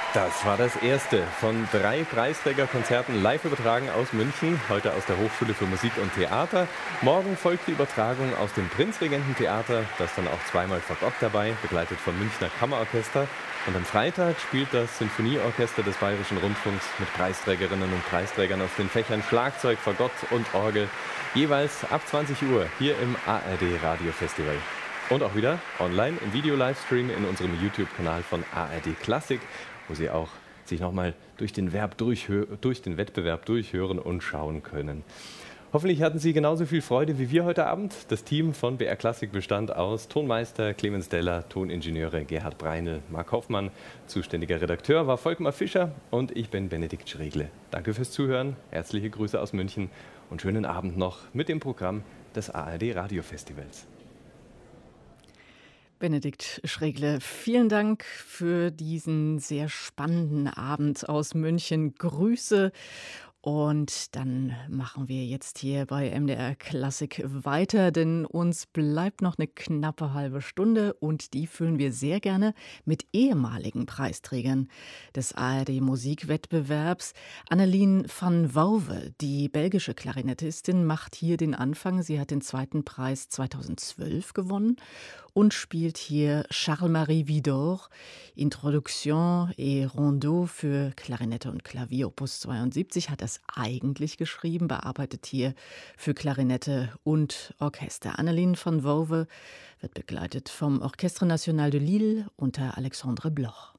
Das war das erste von 3 Preisträgerkonzerten live übertragen aus München, heute aus der Hochschule für Musik und Theater. Morgen folgt die Übertragung aus dem Prinzregententheater, das dann auch zweimal Fagott dabei, begleitet vom Münchner Kammerorchester. Und am Freitag spielt das Sinfonieorchester des Bayerischen Rundfunks mit Preisträgerinnen und Preisträgern aus den Fächern Schlagzeug, Fagott und Orgel, jeweils ab 20 Uhr hier im ARD Radio Festival. Und auch wieder online im Video-Livestream in unserem YouTube-Kanal von ARD Klassik, wo Sie auch sich nochmal durch den Wettbewerb durchhören und schauen können. Hoffentlich hatten Sie genauso viel Freude wie wir heute Abend. Das Team von BR Klassik bestand aus Tonmeister Clemens Deller, Toningenieure Gerhard Breinel, Marc Hoffmann, zuständiger Redakteur war Volkmar Fischer und ich bin Benedikt Schregle. Danke fürs Zuhören, herzliche Grüße aus München und schönen Abend noch mit dem Programm des ARD Radio Festivals. Benedikt Schregle, vielen Dank für diesen sehr spannenden Abend aus München. Grüße. Und dann machen wir jetzt hier bei MDR Klassik weiter, denn uns bleibt noch eine knappe halbe Stunde und die füllen wir sehr gerne mit ehemaligen Preisträgern des ARD Musikwettbewerbs. Annelien van Wouwe, die belgische Klarinettistin, macht hier den Anfang. Sie hat den zweiten Preis 2012 gewonnen und spielt hier Charles-Marie Widor, Introduction et Rondeau für Klarinette und Klavier, Opus 72, hat das eigentlich geschrieben, bearbeitet hier für Klarinette und Orchester. Annelien van Wouwe wird begleitet vom Orchestre National de Lille unter Alexandre Bloch.